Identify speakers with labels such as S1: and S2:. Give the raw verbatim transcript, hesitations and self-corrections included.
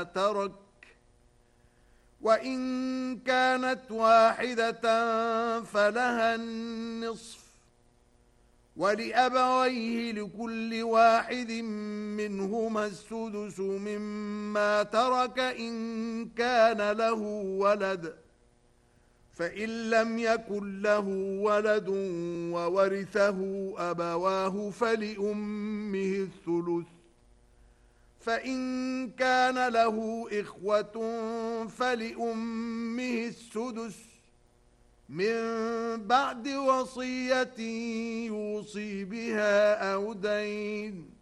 S1: ترك، وإن كانت واحدة فلها النصف، ولأبويه لكل واحد منهما السدس مما ترك إن كان له ولد، فإن لم يكن له ولد وورثه أبواه فلأمه الثلث، فإن كان له إخوة فلأمه السدس من بعد وصية يوصي بها أو دين.